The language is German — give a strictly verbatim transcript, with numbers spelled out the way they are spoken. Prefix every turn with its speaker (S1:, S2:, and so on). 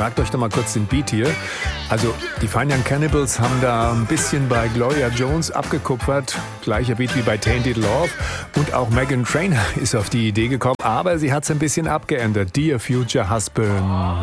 S1: Merkt euch doch mal kurz den Beat hier. Also die Fine Young Cannibals haben da ein bisschen bei Gloria Jones abgekupfert. Gleicher Beat wie bei Tainted Love. Und auch Meghan Trainor ist auf die Idee gekommen, aber sie hat es ein bisschen abgeändert. Dear Future Husband.